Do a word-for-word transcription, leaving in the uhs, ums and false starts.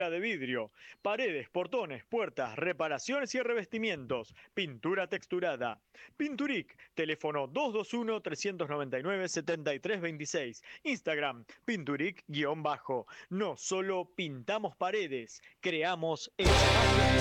de vidrio, paredes, portones, puertas, reparaciones y revestimientos, pintura texturada. Pinturic, teléfono dos dos uno, tres nueve nueve, siete tres dos seis, Instagram, pinturic-bajo. No solo pintamos paredes, creamos espacios.